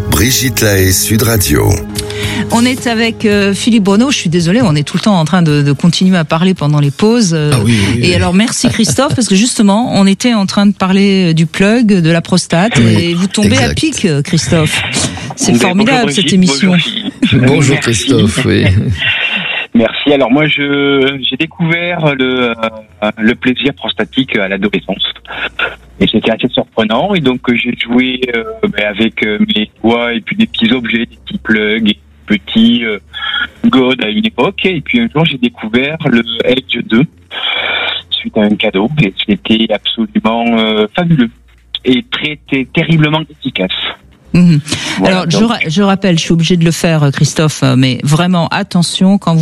Brigitte Lahaie, Sud Radio. On est avec Philippe Bruno. Je suis désolée, on est tout le temps en train de continuer à parler pendant les pauses. Et alors merci Christophe, parce que justement, on était en train de parler du plug, de la prostate, et vous tombez à pic, Christophe. C'est formidable cette émission. Bonjour Christophe. Oui. Merci. Alors moi, j'ai découvert le plaisir prostatique à l'adolescence. Et c'était assez surprenant. Et donc j'ai joué avec mes doigts et puis des petits objets, des petits plugs, des petits godes à une époque. Et puis un jour, j'ai découvert le Edge 2 suite à un cadeau. Et c'était absolument fabuleux et terriblement efficace. Voilà, alors, je rappelle, je suis obligée de le faire, Christophe, mais vraiment attention quand vous